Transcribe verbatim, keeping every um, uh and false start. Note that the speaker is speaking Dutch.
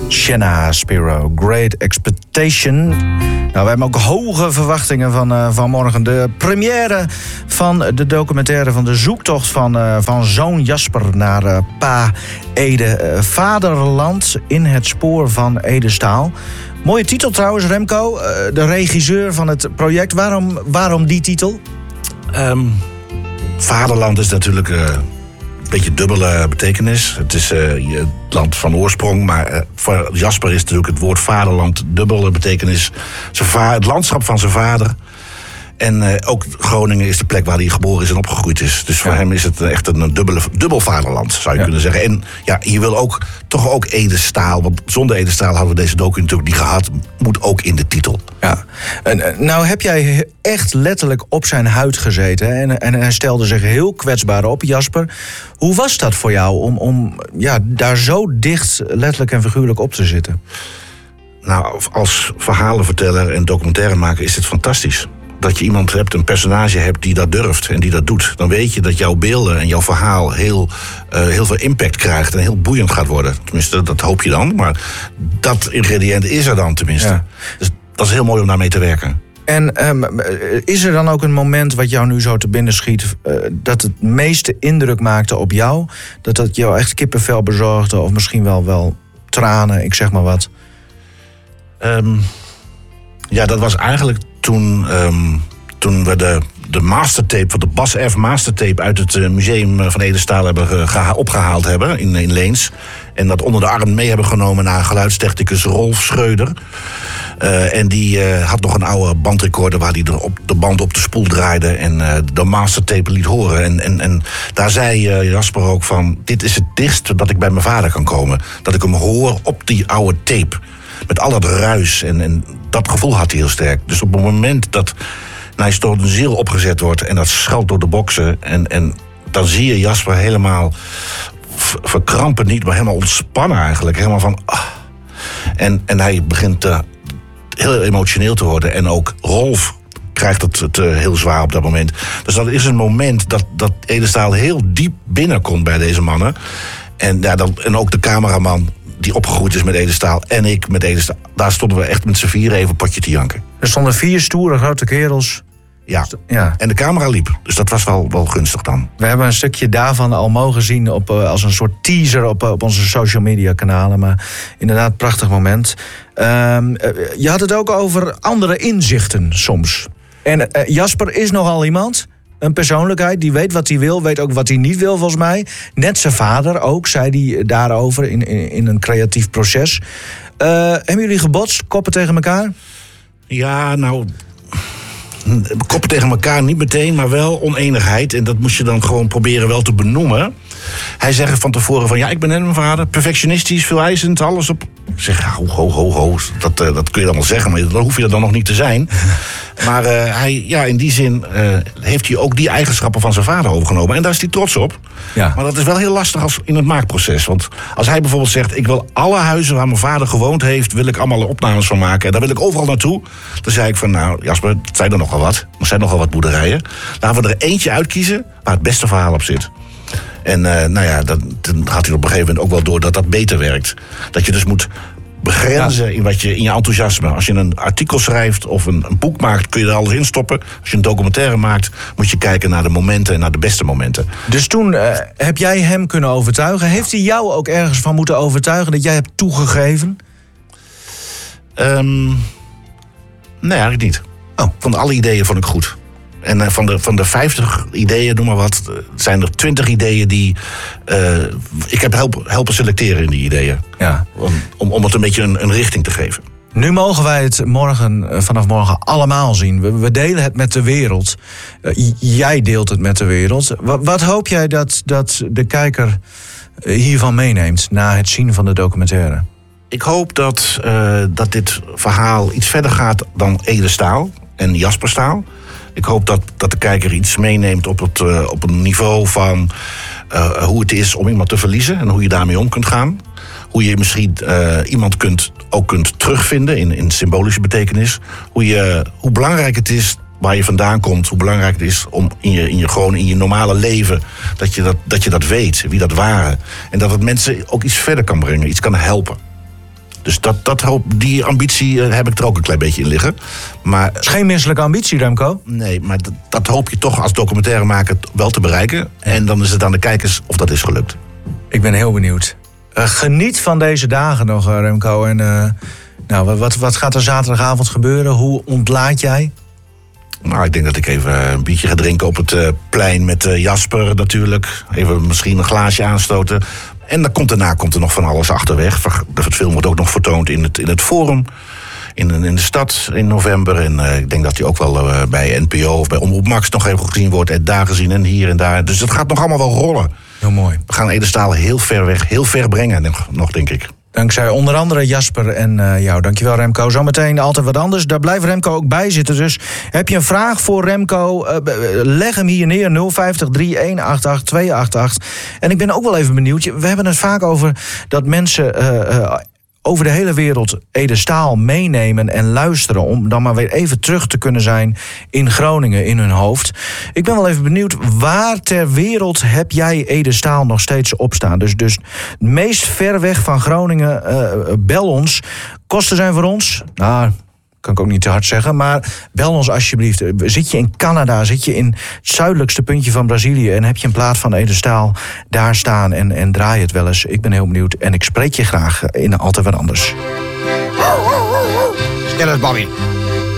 Shanna Spiro, Great Expectation. Nou, we hebben ook hoge verwachtingen van, uh, van morgen. De première van de documentaire van de zoektocht van, uh, van zoon Jasper naar uh, pa Ede. Uh, Vaderland in het spoor van Ede Staal. Mooie titel trouwens, Remco. Uh, de regisseur van het project. Waarom, waarom die titel? Um, Vaderland is natuurlijk uh, een beetje dubbele betekenis. Het is uh, het land van oorsprong, maar uh, voor Jasper is natuurlijk het woord vaderland dubbele betekenis. Zijn va- het landschap van zijn vader. En uh, ook Groningen is de plek waar hij geboren is en opgegroeid is. Dus voor ja. hem is het echt een dubbele, dubbel vaderland, zou je ja. kunnen zeggen. En ja, je wil ook toch ook Ede Staal. Want zonder Ede Staal hadden we deze docu natuurlijk niet gehad. Moet ook in de titel. Ja. En, nou heb jij echt letterlijk op zijn huid gezeten. En, en hij stelde zich heel kwetsbaar op, Jasper. Hoe was dat voor jou om, om ja, daar zo dicht letterlijk en figuurlijk op te zitten? Nou, als verhalenverteller en documentairemaker is het fantastisch. Dat je iemand hebt, een personage hebt die dat durft en die dat doet. Dan weet je dat jouw beelden en jouw verhaal heel, uh, heel veel impact krijgt en heel boeiend gaat worden. Tenminste, dat hoop je dan. Maar dat ingrediënt is er dan tenminste. Ja. Dus dat is heel mooi om daarmee te werken. En um, is er dan ook een moment wat jou nu zo te binnen schiet, Uh, dat het meeste indruk maakte op jou? Dat dat jou echt kippenvel bezorgde of misschien wel, wel tranen, ik zeg maar wat? Um, ja, dat was eigenlijk toen, um, toen we de, de mastertape, de Bas F. mastertape uit het uh, museum van Ede Staal hebben geha- opgehaald hebben in, in Leens. En dat onder de arm mee hebben genomen naar geluidstechnicus Rolf Schreuder. Uh, en die uh, had nog een oude bandrecorder waar hij de, op, de band op de spoel draaide en uh, de mastertape liet horen. En, en, en daar zei uh, Jasper ook van, dit is het dichtst dat ik bij mijn vader kan komen. Dat ik hem hoor op die oude tape. Met al dat ruis en, en dat gevoel had hij heel sterk. Dus op het moment dat Nice door een ziel opgezet wordt en dat schalt door de boksen en, en dan zie je Jasper helemaal v- verkrampen niet, maar helemaal ontspannen eigenlijk. Helemaal van ah. En, en hij begint uh, heel emotioneel te worden. En ook Rolf krijgt het, het uh, heel zwaar op dat moment. Dus dat is een moment dat, dat Ede Staal heel diep binnenkomt bij deze mannen. En, ja, dan, en ook de cameraman die opgegroeid is met Ede Staal en ik met Ede Staal. Daar stonden we echt met z'n vieren even een potje te janken. Er stonden vier stoere grote kerels. Ja, ja. En de camera liep. Dus dat was wel, wel gunstig dan. We hebben een stukje daarvan al mogen zien op, uh, als een soort teaser op, uh, op onze social media kanalen. Maar inderdaad, prachtig moment. Uh, uh, je had het ook over andere inzichten soms. En uh, Jasper is nogal iemand, een persoonlijkheid, die weet wat hij wil, weet ook wat hij niet wil volgens mij. Net zijn vader ook, zei hij daarover in, in, in een creatief proces. Uh, hebben jullie gebotst, koppen tegen elkaar? Ja, nou, koppen tegen elkaar niet meteen, maar wel oneenigheid. En dat moest je dan gewoon proberen wel te benoemen. Hij zegt van tevoren van, ja, ik ben net mijn vader, perfectionistisch, veel eisend, alles op. Ik zeg, ho, ho, ho, ho, dat, uh, dat kun je dan wel zeggen, maar dan hoef je dat dan nog niet te zijn. Maar uh, hij, ja, in die zin uh, heeft hij ook die eigenschappen van zijn vader overgenomen. En daar is hij trots op. Ja. Maar dat is wel heel lastig als in het maakproces. Want als hij bijvoorbeeld zegt, ik wil alle huizen waar mijn vader gewoond heeft, wil ik allemaal opnames van maken. En daar wil ik overal naartoe. Dan zei ik van, nou Jasper, het zijn er nogal wat. Er zijn nogal wat boerderijen. Laten we er eentje uitkiezen waar het beste verhaal op zit. En uh, nou ja, dat, dan gaat hij op een gegeven moment ook wel door dat dat beter werkt. Dat je dus moet begrenzen ja. in, wat je, in je enthousiasme. Als je een artikel schrijft of een, een boek maakt, kun je er alles in stoppen. Als je een documentaire maakt, moet je kijken naar de momenten en naar de beste momenten. Dus toen uh, heb jij hem kunnen overtuigen. Heeft hij jou ook ergens van moeten overtuigen dat jij hebt toegegeven? Um, nee, eigenlijk niet. Oh. Van alle ideeën vond ik goed. En uh, van de, van de vijftig ideeën, noem maar wat, zijn er twintig ideeën die Uh, ik heb helpen, helpen selecteren in die ideeën. Ja. Om, om, om het een beetje een, een richting te geven. Nu mogen wij het morgen, vanaf morgen allemaal zien. We, we delen het met de wereld. Uh, jij deelt het met de wereld. Wat, wat hoop jij dat, dat de kijker hiervan meeneemt na het zien van de documentaire? Ik hoop dat, uh, dat dit verhaal iets verder gaat dan Ede Staal en Jasper Staal. Ik hoop dat, dat de kijker iets meeneemt op, het, uh, op een niveau van uh, hoe het is om iemand te verliezen en hoe je daarmee om kunt gaan. Hoe je misschien uh, iemand kunt, ook kunt terugvinden in, in symbolische betekenis. Hoe, je, hoe belangrijk het is waar je vandaan komt. Hoe belangrijk het is om in je, in je, gewoon in je normale leven dat je dat, dat je dat weet, wie dat waren. En dat het mensen ook iets verder kan brengen, iets kan helpen. Dus dat, dat hoop, die ambitie uh, heb ik er ook een klein beetje in liggen. Maar, het is geen menselijke ambitie, Remco. Nee, maar dat, dat hoop je toch als documentairemaker wel te bereiken. En dan is het aan de kijkers of dat is gelukt. Ik ben heel benieuwd. Uh, geniet van deze dagen nog, uh, Remco. En uh, nou, wat, wat gaat er zaterdagavond gebeuren? Hoe ontlaat jij? Nou, ik denk dat ik even een biertje ga drinken op het uh, plein met uh, Jasper natuurlijk. Even misschien een glaasje aanstoten. En dan komt, daarna komt er nog van alles achterweg. Het film wordt ook nog vertoond in het, in het Forum. In, in de stad in november. En uh, ik denk dat hij ook wel uh, bij N P O of bij Omroep Max nog even gezien wordt. En daar gezien en hier en daar. Dus het gaat nog allemaal wel rollen. Heel mooi. We gaan Edestaal heel ver weg, heel ver brengen nog, nog denk ik. Dankzij onder andere Jasper en uh, jou. Dankjewel, Remco. Zometeen altijd wat anders. Daar blijft Remco ook bij zitten. Dus heb je een vraag voor Remco? Uh, leg hem hier neer. nul vijftig, drie een acht acht, twee acht acht. En ik ben ook wel even benieuwd. We hebben het vaak over dat mensen Uh, uh, over de hele wereld Edestaal meenemen en luisteren om dan maar weer even terug te kunnen zijn in Groningen, in hun hoofd. Ik ben wel even benieuwd, waar ter wereld heb jij Edestaal nog steeds opstaan? Dus, dus meest ver weg van Groningen, uh, bel ons. Kosten zijn voor ons, nou, kan ik ook niet te hard zeggen, maar bel ons alsjeblieft. Zit je in Canada, zit je in het zuidelijkste puntje van Brazilië en heb je een plaat van Edestaal daar staan en, en draai het wel eens. Ik ben heel benieuwd en ik spreek je graag in Altijd Wat Anders. Stil eens, Bobby.